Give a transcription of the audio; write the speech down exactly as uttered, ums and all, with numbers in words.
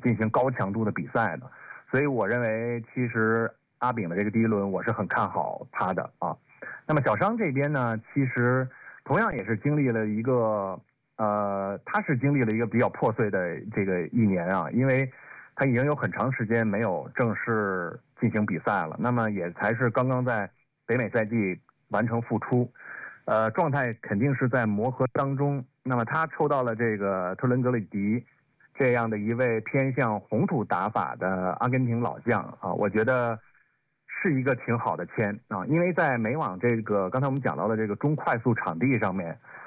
进行高强度的比赛的，所以我认为其实阿炳的这个第一轮我是很看好他的啊。那么小商这边呢，其实同样也是经历了一个呃，他是经历了一个比较破碎的这个一年啊，因为他已经有很长时间没有正式进行比赛了，那么也才是刚刚在北美赛季完成复出，呃，状态肯定是在磨合当中。那么他抽到了这个特伦格里迪这样的一位偏向红土打法的阿根廷老将啊，我觉得是一个挺好的签啊，因为在美网这个刚才我们讲到的这个中快速场地上面，